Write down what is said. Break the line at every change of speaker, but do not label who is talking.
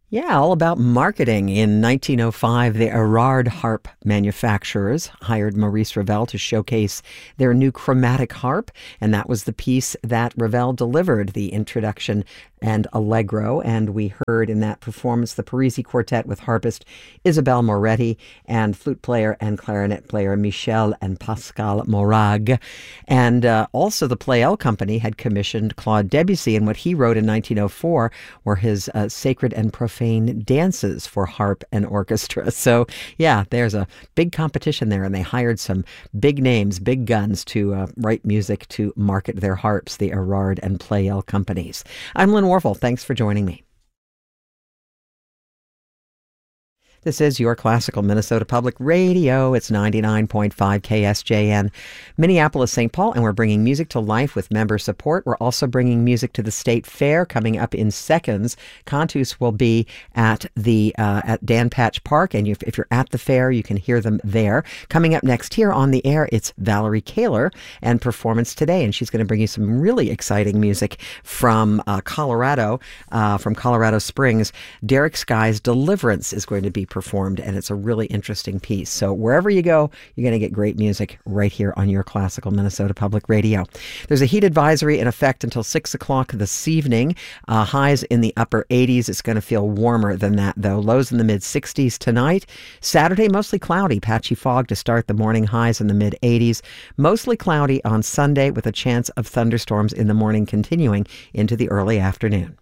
Yeah, all about marketing. In 1905, the Erard harp manufacturers hired Maurice Ravel to showcase their new chromatic harp, and that was the piece that Ravel delivered, the introduction and allegro. And we heard in that performance the Parisi Quartet with harpist Isabelle Moretti and flute player and clarinet player Michel and Pascal Morag. And also the Pleyel Company had commissioned Claude Debussy, and what he wrote in 1904 were his sacred and profane dances for harp and orchestra. So, yeah, there's a big competition there, and they hired some big names, big guns to write music to market their harps, the Erard and Pleyel companies. I'm Lynn Warfel. Thanks for joining me. This is your classical Minnesota Public Radio. It's 99.5 KSJN, Minneapolis, St. Paul, and we're bringing music to life with member support. We're also bringing music to the State Fair coming up in seconds. Cantus will be at Dan Patch Park, and if you're at the fair, you can hear them there. Coming up next here on the air, it's Valerie Kaler and Performance Today, and she's going to bring you some really exciting music from Colorado Springs. Derek Sky's Deliverance is going to be performed, and it's a really interesting piece. So wherever you go, you're going to get great music right here on your classical Minnesota Public Radio. There's a heat advisory in effect until 6 o'clock this evening. Highs in the upper 80s. It's going to feel warmer than that, though. Lows in the mid 60s tonight. Saturday, mostly cloudy, patchy fog to start the morning. Highs in the mid 80s. Mostly cloudy on Sunday with a chance of thunderstorms in the morning continuing into the early afternoon.